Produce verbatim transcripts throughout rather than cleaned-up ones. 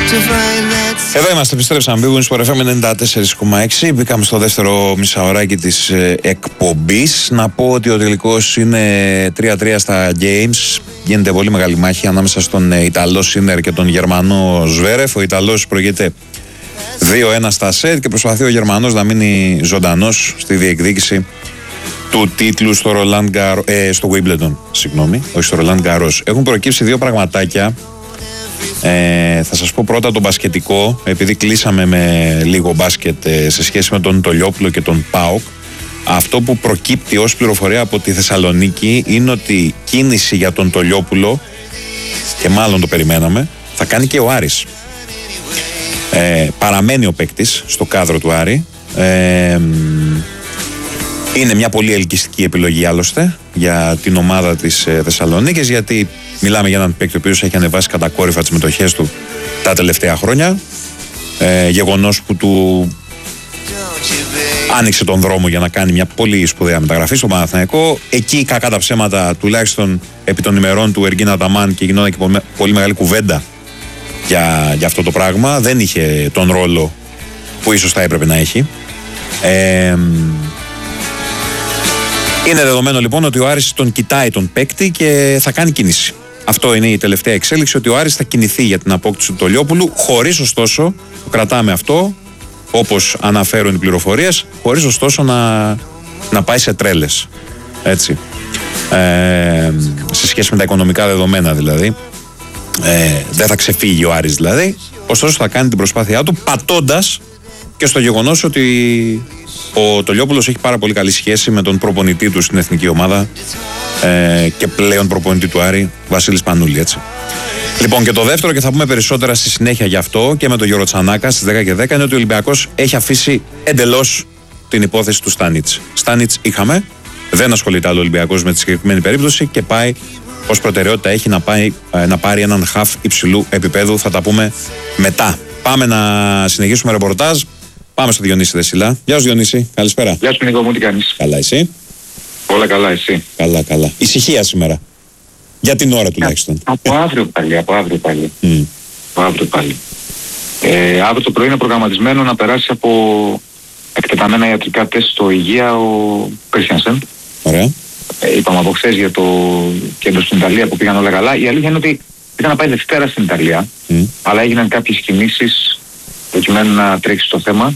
Εδώ είμαστε, επιστρέψαμε. Μπήκαμε στο εφ εμ ενενήντα τέσσερα κόμμα έξι. Μπήκαμε στο δεύτερο μισάωράκι της ε, εκπομπής. Να πω ότι ο τελικός είναι τρία τρία στα Games. Γίνεται πολύ μεγάλη μάχη ανάμεσα στον ε, Ιταλό Σίνερ και τον Γερμανό Σβέρεφ. Ο Ιταλός προηγείται δύο ένα στα σετ και προσπαθεί ο Γερμανός να μείνει ζωντανός στη διεκδίκηση του τίτλου στο, Roland Gar... ε, στο Wimbledon. Συγγνώμη, όχι στο Roland Garros. Έχουν προκύψει δύο πραγματάκια. Ε, θα σας πω πρώτα το μπασκετικό, επειδή κλείσαμε με λίγο μπάσκετ ε, σε σχέση με τον Τολιόπουλο και τον ΠΑΟΚ. Αυτό που προκύπτει ως πληροφορία από τη Θεσσαλονίκη είναι ότι κίνηση για τον Τολιόπουλο, και μάλλον το περιμέναμε, θα κάνει και ο Άρης. Ε, παραμένει ο παίκτης στο κάδρο του Άρη. Ε, είναι μια πολύ ελκυστική επιλογή άλλωστε για την ομάδα της ε, Θεσσαλονίκης, γιατί μιλάμε για έναν παίκτη ο οποίος έχει ανεβάσει κατακόρυφα τις μετοχές του τα τελευταία χρόνια. Ε, γεγονός που του άνοιξε τον δρόμο για να κάνει μια πολύ σπουδαία μεταγραφή στο Παναθηναϊκό. Εκεί, κακά τα ψέματα, τουλάχιστον επί των ημερών του Εργίνα Ταμάν, και γινόταν και πολύ μεγάλη κουβέντα για, για αυτό το πράγμα. Δεν είχε τον ρόλο που ίσως θα έπρεπε να έχει. Ε, είναι δεδομένο λοιπόν ότι ο Άρης τον κοιτάει τον παίκτη και θα κάνει κίνηση. Αυτό είναι η τελευταία εξέλιξη, ότι ο Άρης θα κινηθεί για την απόκτηση του Τολιόπουλου, χωρίς ωστόσο, το κρατάμε αυτό, όπως αναφέρουν οι πληροφορίες, χωρίς ωστόσο να, να πάει σε τρέλες. Έτσι. Ε, σε σχέση με τα οικονομικά δεδομένα δηλαδή. Ε, δεν θα ξεφύγει ο Άρης δηλαδή. Ωστόσο θα κάνει την προσπάθειά του, πατώντας και στο γεγονός ότι ο Τολιόπουλος έχει πάρα πολύ καλή σχέση με τον προπονητή του στην εθνική ομάδα ε, και πλέον προπονητή του Άρη, Βασίλης Πανούλη, έτσι. Λοιπόν, και το δεύτερο, και θα πούμε περισσότερα στη συνέχεια γι' αυτό και με τον Γιώργο Τσανάκα στις δέκα και δέκα, είναι ότι ο Ολυμπιακός έχει αφήσει εντελώς την υπόθεση του Στάνιτς. Στάνιτς είχαμε, δεν ασχολείται άλλο ο Ολυμπιακός με τη συγκεκριμένη περίπτωση και πάει ως προτεραιότητα, έχει να, πάει, να πάρει έναν χαφ υψηλού επίπεδου. Θα τα πούμε μετά. Πάμε να συνεχίσουμε ρεπορτάζ. Πάμε στο Διονύση Δεσίλα. Γεια σου Διονύση, καλησπέρα. Γεια σου Νίκο μου, τι κάνεις? Καλά, εσύ? Όλα καλά, εσύ? Καλά, καλά. Ησυχία σήμερα. Για την ώρα τουλάχιστον. Από αύριο πάλι, από αύριο πάλι. Mm. Από αύριο πάλι. Ε, αύριο το πρωί είναι προγραμματισμένο να περάσει από εκτεταμένα ιατρικά τεστ στο Υγεία ο Κρίστιανσεν. Ωραία. Ε, είπαμε από χθες για το κέντρο στην Ιταλία που πήγαν όλα καλά. Η αλήθεια είναι ότι ήταν να πάει Δευτέρα στην Ιταλία, mm. αλλά έγιναν κάποιες κινήσεις προκειμένου να τρέξει το θέμα.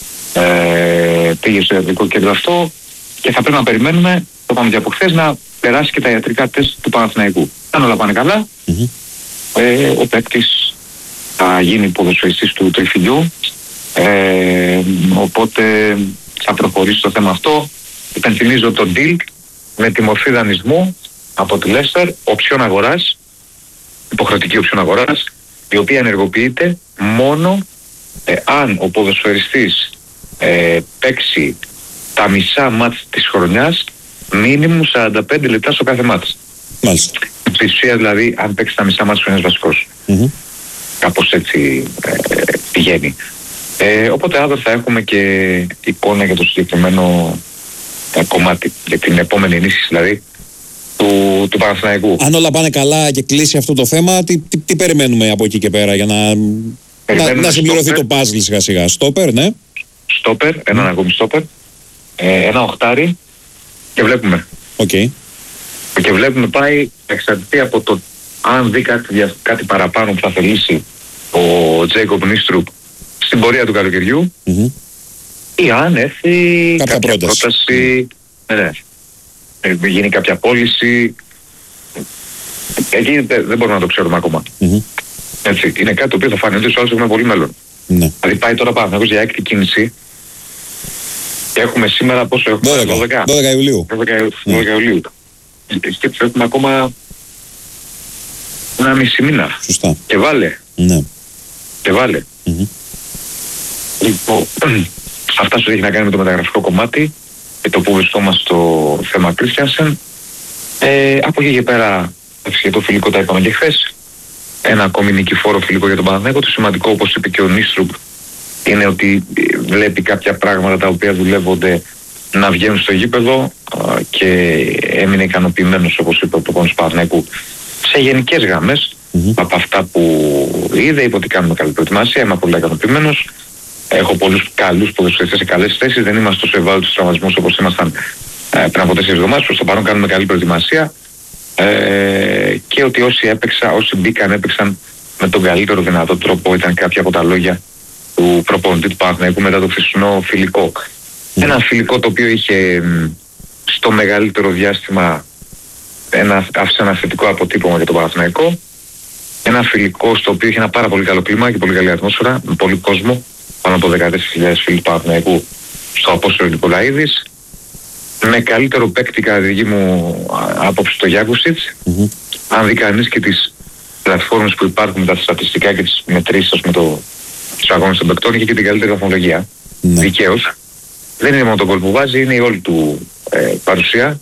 Ε, πήγε στο ιατρικό κέντρο αυτό και θα πρέπει να περιμένουμε, το είπαμε και από χθες, να περάσει και τα ιατρικά τεστ του Παναθηναϊκού. Αν όλα πάνε καλά, mm-hmm. ε, ο παίκτης θα γίνει ποδοσφαιριστής του τριφυλιού, ε, οπότε θα προχωρήσει το θέμα αυτό. Υπενθυμίζω το deal με τη μορφή δανεισμού από τη Λέστερ, οψιόν αγοράς, υποχρεωτική οψιόν αγοράς, η οποία ενεργοποιείται μόνο ε, αν ο ποδοσφαιριστής ε, παίξει τα μισά μάτς της χρονιάς, μίνιμουμ σαράντα πέντε λεπτά στο κάθε μάτς. Μάλιστα. Στη ουσία δηλαδή, αν παίξει τα μισά μάτς της χρονιάς βασικός. Mm-hmm. Κάπως έτσι ε, πηγαίνει. Ε, οπότε αύριο θα έχουμε και εικόνα για το συγκεκριμένο ε, κομμάτι, για την επόμενη ενίσχυση δηλαδή του, του Παναθηναϊκού. Αν όλα πάνε καλά και κλείσει αυτό το θέμα, τι, τι, τι περιμένουμε από εκεί και πέρα για να, να, να συμπληρωθεί το puzzle σιγά σιγά? Στόπερ, ναι. Στόπερ, έναν mm. ακόμη στόπερ. Ε, ένα οχτάρι και βλέπουμε. Okay. Και βλέπουμε πάει εξαρτηθεί από το αν δει κάτι, κάτι παραπάνω που θα θελήσει ο Τζέικοπ Νίστρουπ στην πορεία του καλοκαιριού mm-hmm. ή αν έρθει κάποια, κάποια πρόταση, πρόταση mm. ναι, ναι. γίνει κάποια πώληση. Εκεί δεν, δεν μπορούμε να το ξέρουμε ακόμα. Mm-hmm. Έτσι, είναι κάτι το οποίο θα φανεί ότι στους άλλους έχουμε πολύ μέλλον. Mm. Δηλαδή πάει τώρα πάνω για έκτη κίνηση. Και έχουμε σήμερα πόσο έχουμε? δώδεκα, δώδεκα Ιουλίου. δώδεκα Ιουλίου. Σκέψου, έχουμε ακόμα ένα μισή μήνα. Σωστά. Και βάλε. Ναι. Και βάλε. Mm-hmm. Λοιπόν, αυτά σου έχει να κάνει με το μεταγραφικό κομμάτι και το που βρισκόμαστε στο θέμα Κρίστιανσεν. Ε, από εκεί και πέρα, για το φιλικό τα είπαμε και χθες. Ένα ακόμη νικηφόρο φιλικό για τον Παναθηναϊκό. Το σημαντικό, όπως είπε και ο Νίστρουπ, είναι ότι βλέπει κάποια πράγματα τα οποία δουλεύονται να βγαίνουν στο γήπεδο και έμεινε ικανοποιημένος, όπως είπε ο προπονητής του Παναθηναϊκού, σε γενικές γραμμές. mm-hmm. από αυτά που είδε. Είπε ότι κάνουμε καλή προετοιμασία. Είμαι πολύ ικανοποιημένος. Έχω πολλούς καλούς ποδοσφαιριστές σε καλές θέσεις. Δεν είμαστε τόσο ευάλωτοι στους τραυματισμούς όπως ήμασταν ε, πριν από τέσσερις εβδομάδες. Προς το παρόν κάνουμε καλή προετοιμασία. Ε, και ότι όσοι έπαιξαν, όσοι μπήκαν, έπαιξαν με τον καλύτερο δυνατό τρόπο. Ήταν κάποια από τα λόγια του προπονητή του Παναθηναϊκού μετά το χθεσινό φιλικό. Mm. Ένα φιλικό το οποίο είχε στο μεγαλύτερο διάστημα ένα, άφησε ένα θετικό αποτύπωμα για τον Παναθηναϊκό. Ένα φιλικό στο οποίο είχε ένα πάρα πολύ καλό κλίμα και πολύ καλή ατμόσφαιρα, με πολύ κόσμο, πάνω από δεκατέσσερις χιλιάδες φίλοι του Παναθηναϊκού στο Απόστολο Νικολαίδης. Με καλύτερο παίκτη κατά τη δική μου άποψη το Γιάκουσιτς. Mm-hmm. Αν δει κανείς και τις πλατφόρμες που υπάρχουν με τα στατιστικά και τις μετρήσεις με το, τους αγώνες των παικτών, είχε και την καλύτερη βαθμολογία. Mm-hmm. Δικαίως. Δεν είναι μόνο το γκολ που βάζει, είναι η όλη του ε, παρουσία.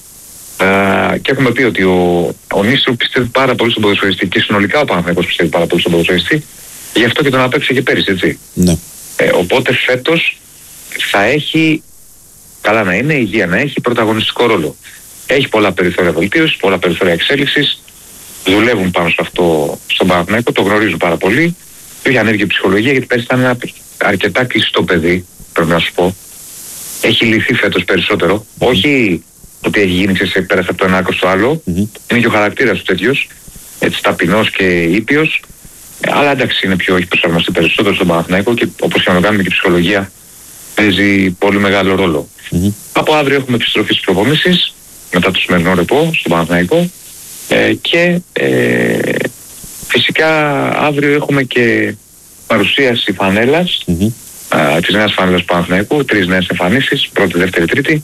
Ε, και έχουμε πει ότι ο, ο Νίστρου πιστεύει πάρα πολύ στον ποδοσφαιριστή και συνολικά ο Παναθηναϊκός πιστεύει πάρα πολύ στον ποδοσφαιριστή. Γι' αυτό και τον απέξε και πέρυσι, έτσι. Mm-hmm. Ε, οπότε φέτος θα έχει, καλά να είναι, υγεία να έχει, πρωταγωνιστικό ρόλο. Έχει πολλά περιθώρια βελτίωσης, πολλά περιθώρια εξέλιξης. Δουλεύουν πάνω σε αυτό στον Παναθηναϊκό, το γνωρίζουν πάρα πολύ. Έχει ανέβει και ψυχολογία, γιατί πέρυσι ήταν ένα αρκετά κλειστό παιδί, πρέπει να σου πω. Έχει λυθεί φέτος περισσότερο. Mm-hmm. Όχι ότι έχει γίνει σε πέρασε από το ένα άκρο στο άλλο. Mm-hmm. Είναι και ο χαρακτήρας του τέτοιος, έτσι ταπεινός και ήπιος. Αλλά εντάξει, είναι πιο, έχει προσαρμοστεί περισσότερο στον Παναθηναϊκό και όπως και να το κάνουμε και η ψυχολογία παίζει πολύ μεγάλο ρόλο. Mm-hmm. Από αύριο έχουμε επιστροφή στις προπονήσεις μετά το σημερινό ρεπό στον Παναθηναϊκό ε, και ε, φυσικά αύριο έχουμε και παρουσίαση φανέλας, mm-hmm. α, της νέας φανέλας του Παναθηναϊκού, τρεις νέες εμφανίσεις, πρώτη, δεύτερη, τρίτη,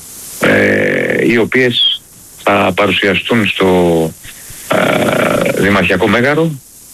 ε, οι οποίες θα παρουσιαστούν στο α, Δημαρχιακό Μέγαρο.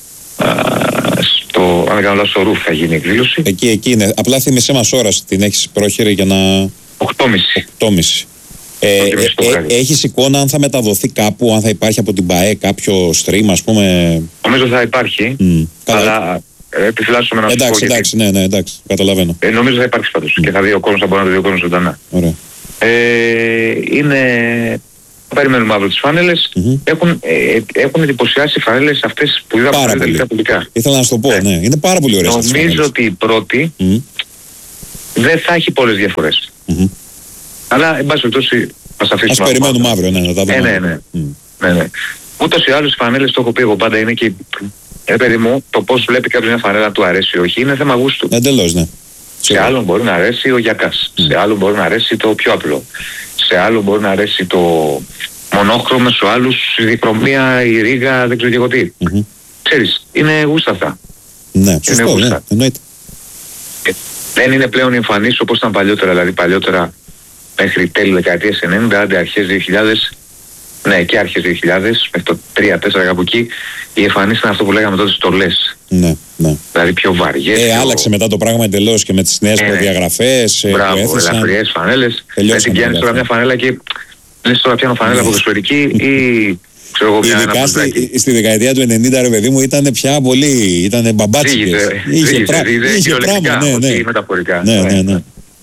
Στο, αν δεν κάνω λάθος, στο Ρουφ θα γίνει η εκδήλωση. Εκεί, εκεί είναι. Απλά θύμισέ μας ώρας την έχεις πρόχειρη για να... οκτώ και μισή. οκτώ και μισή. Ε, ε, ε, έχεις εικόνα αν θα μεταδοθεί κάπου, αν θα υπάρχει από την ΠΑΕ κάποιο stream, ας πούμε? Νομίζω θα υπάρχει, mm, αλλά ε, επιφυλάσσομαι να σου πω. Εντάξει, εντάξει, ναι, ναι, εντάξει, καταλαβαίνω. Ε, νομίζω θα υπάρξει πάντως mm. και θα δει ο κόσμος, θα μπορεί να το δει ο κόσμος ζωντανά. Ωραία. Ε, είναι... Περιμένουμε αύριο τις φάνελες. Mm-hmm. Έχουν, ε, έχουν εντυπωσιάσει οι φάνελες αυτές που είδαμε στα τελικά πουλικά. Ήθελα να σου το πω, ναι. ναι. Είναι πάρα πολύ ωραίες. Νομίζω ότι η πρώτη mm-hmm. δεν θα έχει πολλές διαφορές. Mm-hmm. Αλλά, εν πάση περιπτώσει, ας αφήσουμε. Ας περιμένουμε αύριο, ναι, να τα δούμε. Ε, ναι, ναι. Mm. ναι, ναι. Ούτως ή άλλως οι φανέλες, το έχω πει εγώ πάντα, είναι και... Ε, παιδί μου, το πώς βλέπει κάποιος μια φανέλα του αρέσει ή όχι, είναι θέμα γούστου. Εντελώς, ναι. Σε άλλον μπορεί να αρέσει ο Γιακάς. Mm. Σε άλλον μπορεί να αρέσει το πιο απλό. Σε άλλον μπορεί να αρέσει το μονόχρωμο, σε άλλους η διχρωμία, η ρίγα, δεν ξέρω και εγώ τι. Mm-hmm. Ξέρεις, είναι γούστα αυτά. Ναι, σωστό, ναι, εννοείται. Δεν είναι πλέον οι εμφανίσεις όπως ήταν παλιότερα, δηλαδή παλιότερα μέχρι τέλη δεκαετίας ενενήντα, άντε αρχές δύο χιλιάδες, ναι και αρχές δύο χιλιάδες, μέχρι το τρία τέσσερα κάπου εκεί, οι εμφανίσεις ήταν αυτό που λέγαμε τότε στολές. Ναι, ναι. Δηλαδή πιο βαριές. Ε, πιο... άλλαξε μετά το πράγμα εντελώς και με τις νέες ε, προδιαγραφές. Μπράβο, ελαφριές φανέλες. Έτσι πιάνεις τώρα μια φανέλα και λες τώρα πιάνω φανέλα ποδοσφαιρική ή ξέρω εγώ μια ειδικά στη, στη δεκαετία του ενενήντα, ρε παιδί μου, ήταν πια πολύ, ήταν μπαμπάτσικες. Είχε πράγμα, ναι, ναι. Μεταφορικά. Ναι, ναι, ναι.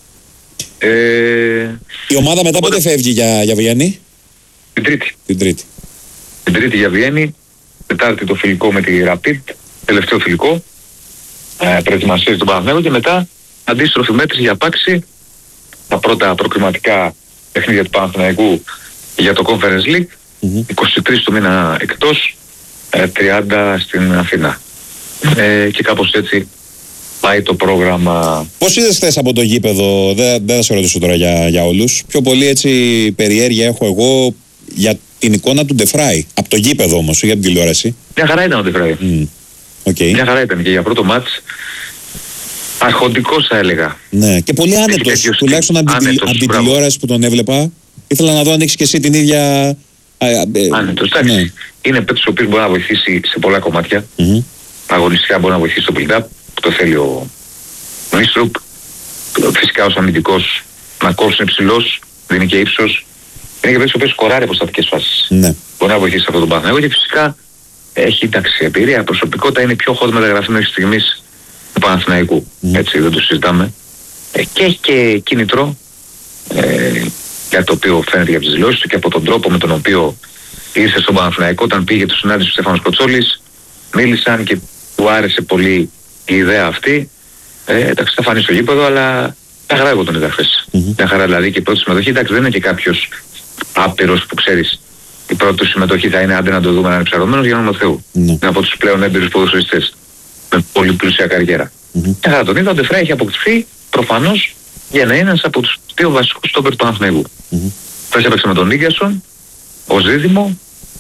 Ε, η ομάδα μετά πότε φεύγει για, για Βιέννη? Την Τρίτη. Την Τρίτη. Την Τρίτη για Βιέννη, Τετάρτη το φιλικό με τη Rapid, τελευταίο φιλικό, ε, προετοιμασίες του Παναθηναϊκού και μετά αντίστροφη μέτρηση για Πάξη, τα πρώτα προκριματικά παιχνίδια του Παναθηναϊκού για το Conference League, mm-hmm. είκοσι τρεις του μήνα εκτός, ε, τριάντα στην Αθήνα. Ε, και κάπως έτσι πάει το πρόγραμμα. Πώς είδες χθες από το γήπεδο? Δεν, δεν θα σε ρωτήσω τώρα για, για όλους. Πιο πολύ έτσι περιέργεια έχω εγώ για την εικόνα του Ντεφράι. Από το γήπεδο όμως, για την τηλεόραση. Μια χαρά ήταν ο Ντεφράι. Mm. Okay. Μια χαρά ήταν και για πρώτο μάτς. Αρχοντικός θα έλεγα. Ναι, και πολύ άνετος. Τουλάχιστον από την τηλεόραση που τον έβλεπα. Ήθελα να δω αν έχεις και εσύ την ίδια... Άνετος, εντάξει. Ναι. Είναι παίκτης ο οποίος μπορεί να βοηθήσει σε πολλά κομμάτια. Mm-hmm. Αγωνιστικά μπορεί να βοηθήσει στο build-up, που το θέλει ο Νίστρουπ. Φυσικά ως αμυντικός να κόψει υψηλός, δίνει και ύψος. Είναι και παίκτης ο οποίος σκοράρει από στατικές φάσεις. Ναι. Μπορεί να βοηθήσει αυτό τον Παναθηναϊκό και φυσικά έχει εντάξει εμπειρία, προσωπικότητα, είναι η πιο hot μεταγραφή μέχρι στιγμής του Παναθηναϊκού. Mm. Έτσι, δεν το συζητάμε. Ε, και έχει και κίνητρο, ε, για το οποίο φαίνεται για τις δηλώσεις του και από τον τρόπο με τον οποίο ήρθε στον Παναθηναϊκό όταν πήγε το συνάντηση του Στέφανος Κοτσόλης. μίλησαν και του άρεσε πολύ η ιδέα αυτή. Ε, εντάξει, θα φανεί στο γήπεδο, αλλά τα χαρά εγώ τον είδα χθες. Mm-hmm. Τα χαρά δηλαδή και η πρώτη συμμετοχή. Εντάξει, δεν είναι και κάποιος άπειρος που ξέρεις. Η πρώτη του συμμετοχή θα είναι άντε να το δούμε να είναι ψαρωμένος για όνομα Θεού. Mm-hmm. Είναι από τους πλέον έμπειρους ποδοσφαιριστές με πολύ πλούσια καριέρα. Mm-hmm. Τα χαρά τον είδα. Ο Ντεφρά έχει αποκτηθεί προφανώς για να είναι ένας από τους δύο βασικούς στόπερ του Παναθηναϊκού. Mm-hmm. Θα έπαιξε με τον Ίγκασον ως δίδυμο.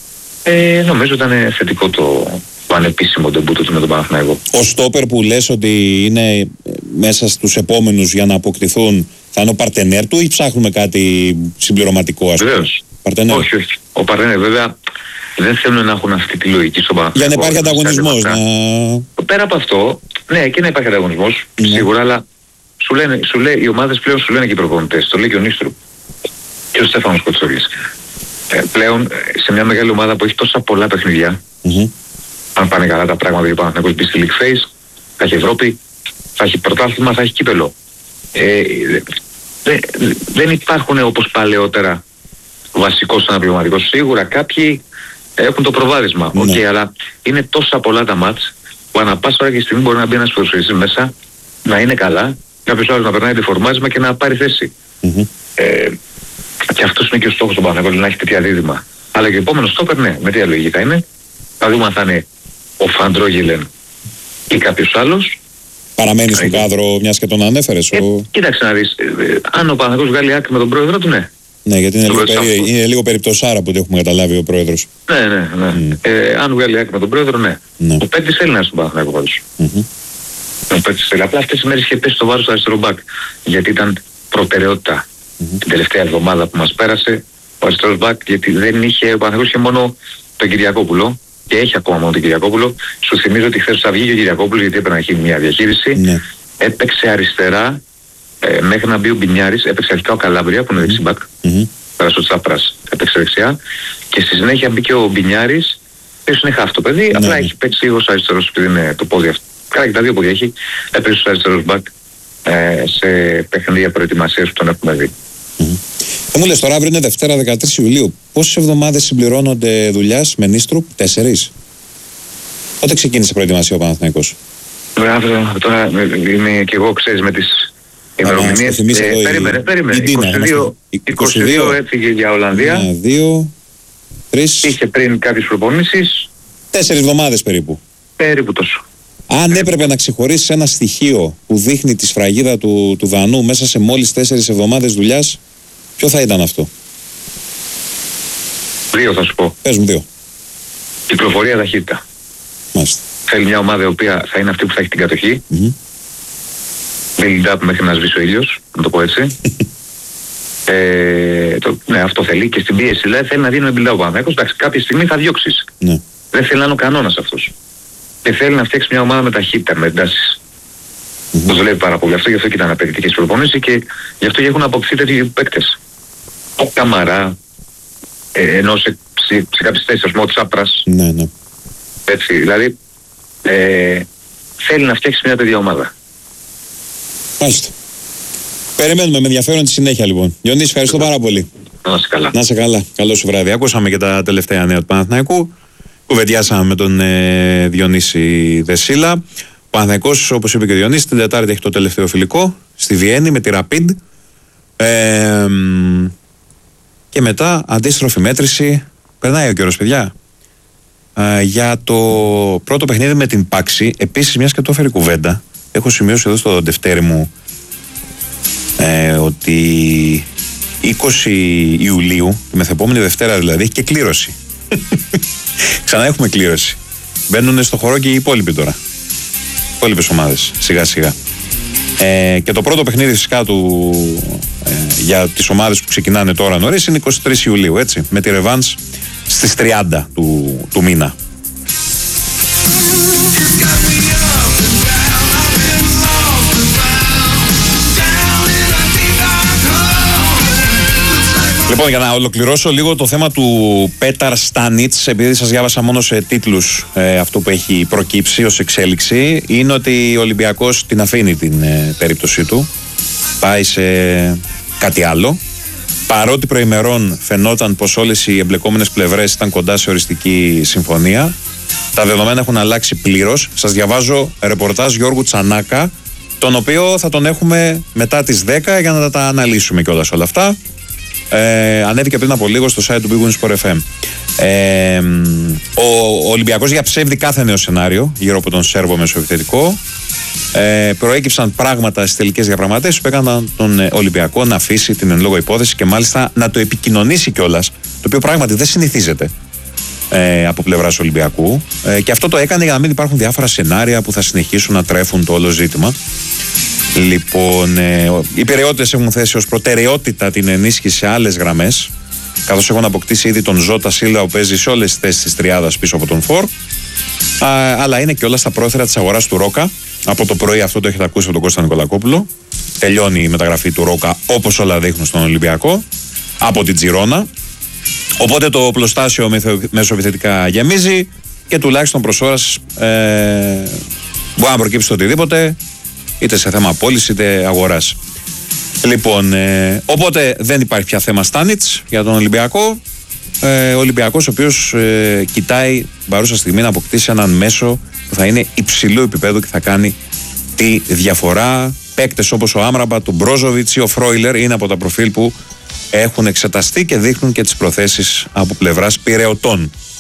Ε, νομίζω ήταν θετικό το, το ανεπίσημο ντεμπούτο του με τον Παναθηναϊκό. Ο στόπερ που λες ότι είναι μέσα στους επόμενους για να αποκτηθούν θα είναι ο παρτενέρ του ή ψάχνουμε κάτι συμπληρωματικό, ας πούμε? Βεβαίως. Παρτενέρ. Όχι, όχι. Ο παρτενέρ βέβαια δεν θέλουν να έχουν αυτή τη λογική στον Παναθηναϊκό. Για να υπάρχει ανταγωνισμός. Να... Πέρα από αυτό, ναι, και να υπάρχει ανταγωνισμός, ναι. Σίγουρα, αλλά σου, λένε, σου λέει, οι ομάδες πλέον σου λένε και οι προπονητές. Το λέει και ο Νίστρου και ο Στέφανος Κοτσόλης. Ε, πλέον σε μια μεγάλη ομάδα που έχει τόσα πολλά παιχνίδια, mm-hmm. αν πάνε καλά τα πράγματα για να μπει στη League Phase, θα έχει Ευρώπη, θα έχει πρωτάθλημα, θα έχει κύπελο. Ε, δε, δεν υπάρχουν όπως παλαιότερα βασικός αναπληρωματικός. Σίγουρα κάποιοι έχουν το προβάδισμα, mm-hmm. okay, αλλά είναι τόσα πολλά τα μάτς που ανά πάσα ώρα και στιγμή μπορεί να μπει ένας ποδοσφαιριστής μέσα, να είναι καλά, κάποιος άλλος να περνάει τη φορμάρισμα και να πάρει θέση. Mm-hmm. Ε, Και αυτός είναι και ο στόχος του Παναθηναϊκού, να έχει τέτοια δίδυμα. Αλλά και ο επόμενος στόπερ, ναι, με τι λογική θα είναι. Θα δούμε αν θα είναι ο Φαντρόγιλεν ή κάποιος άλλος. Παραμένει στον κάδρο, μιας και τον ανέφερες. Ε, ο... Κοίταξε να δεις, ε, αν ο Παναθηναϊκός βγάλει άκρη με τον πρόεδρο του, ναι. Ναι, γιατί είναι, λίγο, περί... είναι λίγο περιπτωσάρα που το έχουμε καταλάβει ο πρόεδρος. Ναι, ναι, ναι. Mm. Ε, αν βγάλει άκρη με τον πρόεδρο, ναι. Mm. Ο Πέτης θέλει να είναι στον Παναθηναϊκό πάντως. Mm-hmm. Ο Πέτης θέλει. Απλά αυτές τις μέρες είχε πέσει το βάρος του αριστερό μπακ. Γιατί ήταν προτεραιότητα. Mm-hmm. Την τελευταία εβδομάδα που μας πέρασε ο αριστερός μπακ, γιατί δεν είχε, ο Παναθηναϊκός είχε μόνο τον Κυριακόπουλο και έχει ακόμα μόνο τον Κυριακόπουλο. Σου θυμίζω ότι χθες θα βγει και ο Κυριακόπουλος γιατί έπρεπε να έχει μια διαχείριση. Mm-hmm. Έπαιξε αριστερά ε, μέχρι να μπει ο Μπινιάρης, έπαιξε αρχικά ο Καλάμπρια που είναι mm-hmm. δεξιμπακ, mm-hmm. πέρασε ο Τσάπρας, έπαιξε δεξιά και στη συνέχεια μπήκε ο Μπινιάρης, πίσω είναι χάφτο παιδί, mm-hmm. απλά έχει παίξει λίγο αριστερός επειδή είναι το πόδι αυτό. Κάρα και τα δύο πόδια έχει, έπαιξε ο αριστερός μπακ σε παιχνίδια προετοιμασίας που τον έχουμε δει. Mm-hmm. Ε, μου λες τώρα αύριο είναι Δευτέρα δεκατρείς Ιουλίου. Πόσες εβδομάδες συμπληρώνονται δουλειάς με Νίστρου? Τέσσερις. Πότε ξεκίνησε η προετοιμασία ο Παναθηναϊκός? Αύριο τώρα είμαι και εγώ ξέρεις με τις ημερομηνίες. Ε, περίμενε, περίμενε. είκοσι δύο έφυγε για Ολλανδία. Ένα, δύο, τρεις. Είχε πριν κάποιες προπονήσεις. Τέσσερις εβδομάδες περίπου. Περίπου τόσο. Αν έπρεπε να ξεχωρίσεις ένα στοιχείο που δείχνει τη σφραγίδα του, του Δανού μέσα σε μόλις τέσσερις εβδομάδες δουλειάς, ποιο θα ήταν αυτό? Δύο θα σου πω. Πες μου δύο. Κυκλοφορία ταχύτητα. Μάλιστα. Θέλει μια ομάδα η οποία θα είναι αυτή που θα έχει την κατοχή. Mm-hmm. Build up μέχρι να σβήσει ο ήλιος, να το πω έτσι. ε, το, ναι, αυτό θέλει και στην πίεση δηλαδή θέλει να δίνει με build up ο Παναθηναϊκός. Εντάξει, κάποια στιγμή θα διώξεις. Ναι. Δεν θέλει να είναι ο κανόνας αυτός. Και θέλει να φτιάξει μια ομάδα με ταχύτητα, με εντάσεις. Mm-hmm. Το δουλεύει πάρα πολύ αυτό, γι' αυτό και ήταν απαιτητικές προπονήσεις και γι' αυτό και έχουν αποκτηθεί τέτοιοι παίκτες. Ο Καμαρά, ε, ενώ σε, σε, σε κάποιες θέσεις, ο Τσάπρας. Ναι, ναι. Έτσι, δηλαδή ε, θέλει να φτιάξει μια τέτοια ομάδα. Μάλιστα. Περιμένουμε με ενδιαφέρον τη συνέχεια λοιπόν. Διονύση, ευχαριστώ πάρα πολύ. Να είσαι καλά. Να είσαι καλά. Καλό σου βράδυ. Ακούσαμε και τα τελευταία νέα του Παναθηναϊκού. Κουβεντιάσαμε με τον ε, Διονύση Δεσίλα. Ο Παναθηναϊκός, όπως είπε και ο Διονύσης, την Τετάρτη έχει το τελευταίο φιλικό στη Βιέννη με τη Rapid. Ε, και μετά αντίστροφη μέτρηση. Περνάει ο καιρός, παιδιά. Ε, για το πρώτο παιχνίδι με την Πάξη. Επίσης, μιας και το έφερε κουβέντα, έχω σημειώσει εδώ στο Δευτέρι μου ε, ότι είκοσι Ιουλίου, τη μεθεπόμενη Δευτέρα δηλαδή, έχει και κλήρωση. Ξανά έχουμε κλήρωση. Μπαίνουν στο χορό και οι υπόλοιποι τώρα. Οι υπόλοιπες ομάδες, σιγά σιγά. Ε, και το πρώτο παιχνίδι φυσικά του, ε, για τις ομάδες που ξεκινάνε τώρα νωρίς είναι είκοσι τρεις Ιουλίου, έτσι, με τη ρεβάνς στις τριάντα του, του μήνα. Λοιπόν, για να ολοκληρώσω λίγο το θέμα του Πέταρ Στάνιτς, επειδή σας διάβασα μόνο σε τίτλους ε, αυτό που έχει προκύψει ως εξέλιξη, είναι ότι ο Ολυμπιακός την αφήνει την ε, περίπτωσή του, πάει σε κάτι άλλο. Παρότι προημερών φαινόταν πως όλες οι εμπλεκόμενες πλευρές ήταν κοντά σε οριστική συμφωνία, Τα δεδομένα έχουν αλλάξει πλήρως. Σας διαβάζω ρεπορτάζ Γιώργου Τσανάκα, τον οποίο θα τον έχουμε μετά τις δέκα για να τα αναλύσουμε κιόλας όλα αυτά. Ε, ανέβηκε πριν από λίγο στο site του Big Win Sport εφ εμ. Ε, ο Ολυμπιακός διαψεύδει κάθε νέο σενάριο γύρω από τον Σέρβο μεσοεπιθετικό. Ε, προέκυψαν πράγματα στις τελικές διαπραγματεύσεις που έκαναν τον Ολυμπιακό να αφήσει την εν λόγω υπόθεση και μάλιστα να το επικοινωνήσει κιόλας, το οποίο πράγματι δεν συνηθίζεται ε, από πλευράς Ολυμπιακού. Ε, και αυτό το έκανε για να μην υπάρχουν διάφορα σενάρια που θα συνεχίσουν να τρέφουν το όλο ζήτημα. Λοιπόν, ε, οι Πειραιώτες έχουν θέσει ως προτεραιότητα την ενίσχυση σε άλλες γραμμές, καθώς έχουν αποκτήσει ήδη τον Ζώτα Σίλβα που παίζει σε όλες τις θέσεις της τριάδας πίσω από τον Φορ. Α, αλλά είναι και όλα στα πρόθυρα της αγοράς του Ρόκα. Από το πρωί αυτό το έχετε ακούσει από τον Κώστα Νικολακόπουλο. Τελειώνει η μεταγραφή του Ρόκα, όπως όλα δείχνουν στον Ολυμπιακό, από την Τζιρόνα. Οπότε το πλωστάσιο μεσοεπιθετικά γεμίζει και τουλάχιστον προς ώρας ε, μπορεί να προκύψει το οτιδήποτε, είτε σε θέμα πώληση είτε αγοράς. Λοιπόν, ε, οπότε δεν υπάρχει πια θέμα Στάνιτς για τον Ολυμπιακό. Ε, ο Ολυμπιακός ο οποίος ε, κοιτάει παρούσα στιγμή να αποκτήσει έναν μέσο που θα είναι υψηλού επίπεδου και θα κάνει τη διαφορά. Παίκτες όπως ο Άμραμπατ, ο Μπρόζοβιτς ή ο Φρόιλερ είναι από τα προφίλ που έχουν εξεταστεί και δείχνουν και τις προθέσεις από πλευράς Πειραιωτών.